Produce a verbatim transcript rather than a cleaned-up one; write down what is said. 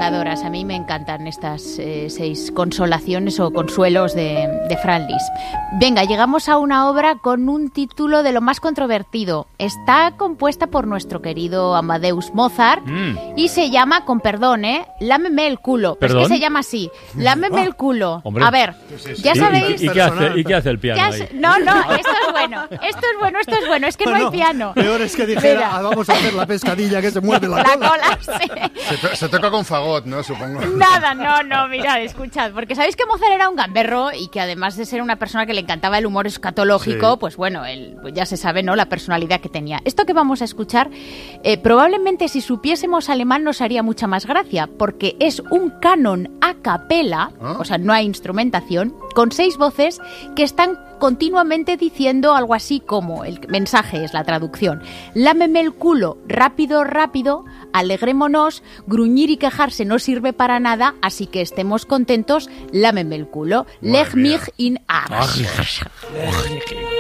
consoladoras. A mí me encantan estas eh, seis consolaciones o consuelos de, de Fran Lis. Venga, llegamos a una obra con un título de lo más controvertido. Está compuesta por nuestro querido Amadeus Mozart mm. y se llama, con perdón, ¿eh? Lámeme el culo. Pues es que se llama así. Lámeme el culo. Hombre. A ver, ya sabéis... ¿Y, y, y, qué hace, ¿Y qué hace el piano ahí? No, no, esto es bueno. Esto es bueno, esto es bueno. Es que no, no hay piano. Peor es que dijera, ah, vamos a hacer la pescadilla que se mueve la, la cola. cola sí. se, to se toca con fagot, ¿no? Supongo. Nada, no, no, mirad, escuchad. Porque sabéis que Mozart era un gamberro y que además de ser una persona que le encantaba el humor escatológico, sí. pues bueno, él, pues ya se sabe, ¿no? La personalidad que tenía. Esto que vamos a escuchar, eh, probablemente si supiésemos alemán nos haría mucha más gracia, porque es un canon a capela, ¿ah? O sea, no hay instrumentación, con seis voces que están continuamente diciendo algo así como, el mensaje es la traducción, lámeme el culo, rápido, rápido, alegrémonos, gruñir y quejarse no sirve para nada, así que estemos contentos, lámeme el culo, leg mich in Arsch.